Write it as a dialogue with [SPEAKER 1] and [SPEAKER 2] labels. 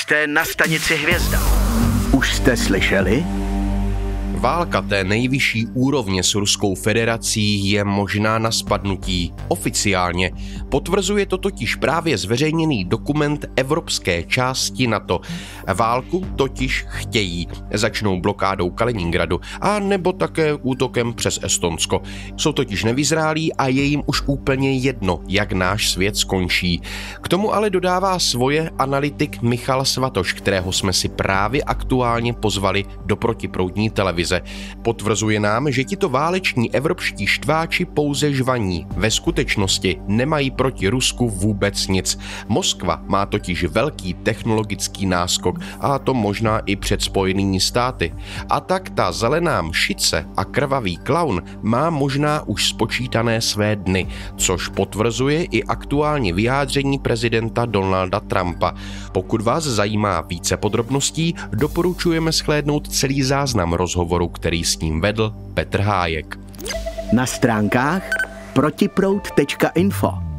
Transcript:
[SPEAKER 1] Jste na stanici Hvězda.
[SPEAKER 2] Už jste slyšeli?
[SPEAKER 3] Válka té nejvyšší úrovně s Ruskou federací je možná na spadnutí. Oficiálně. Potvrzuje to totiž právě zveřejněný dokument evropské části NATO. Válku totiž chtějí. Začnou blokádou Kaliningradu a nebo také útokem přes Estonsko. Jsou totiž nevyzrálí a je jim už úplně jedno, jak náš svět skončí. K tomu ale dodává svoje analytik Michal Svatoš, kterého jsme si právě aktuálně pozvali do protiproudní televize. Potvrzuje nám, že tito váleční evropští štváči pouze žvaní. Ve skutečnosti nemají proti Rusku vůbec nic. Moskva má totiž velký technologický náskok a to možná i před Spojenými státy. A tak ta zelená mšice a krvavý klaun má možná už spočítané své dny, což potvrzuje i aktuální vyjádření prezidenta Donalda Trumpa. Pokud vás zajímá více podrobností, doporučujeme shlédnout celý záznam rozhovoru, který s ním vedl Petr Hájek.
[SPEAKER 2] Na stránkách protiproud.info